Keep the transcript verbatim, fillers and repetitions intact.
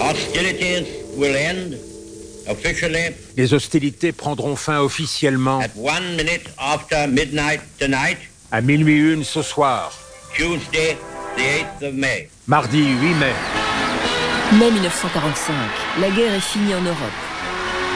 Hostilities will end officially. Les hostilités prendront fin officiellement At one minute after midnight tonight. À minuit une ce soir. Tuesday, the eighth of May. Mardi huit mai. Mai mille neuf cent quarante-cinq. La guerre est finie en Europe.